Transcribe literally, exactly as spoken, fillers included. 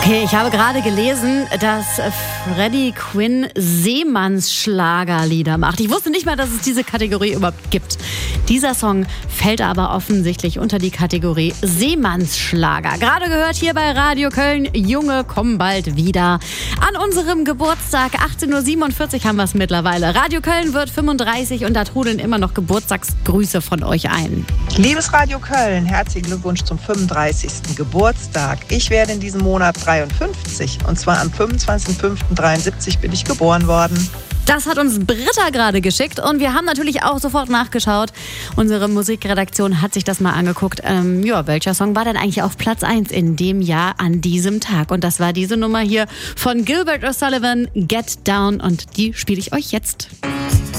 Okay, ich habe gerade gelesen, dass Freddie Quinn Seemannsschlagerlieder macht. Ich wusste nicht mal, dass es diese Kategorie überhaupt gibt. Dieser Song fällt aber offensichtlich unter die Kategorie Seemannsschlager. Gerade gehört hier bei Radio Köln, Junge, komm bald wieder. An unserem Geburtstag, achtzehn Uhr siebenundvierzig haben wir es mittlerweile. Radio Köln wird fünfunddreißig und da trudeln immer noch Geburtstagsgrüße von euch ein. Liebes Radio Köln, herzlichen Glückwunsch zum fünfunddreißigsten Geburtstag. Ich werde in diesem Monat dreiundfünfzig und zwar am fünfundzwanzigsten fünften dreiundsiebzig bin ich geboren worden. Das hat uns Britta gerade geschickt und wir haben natürlich auch sofort nachgeschaut. Unsere Musikredaktion hat sich das mal angeguckt. Ähm, ja, welcher Song war denn eigentlich auf Platz eins in dem Jahr an diesem Tag? Und das war diese Nummer hier von Gilbert O'Sullivan, Get Down, und die spiele ich euch jetzt.